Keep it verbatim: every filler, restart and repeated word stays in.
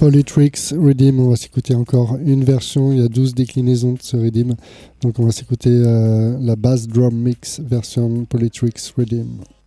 Polytrix Redeem, on va s'écouter encore une version, il y a douze déclinaisons de ce Redeem, donc on va s'écouter euh, la bass drum mix version Polytrix Redeem.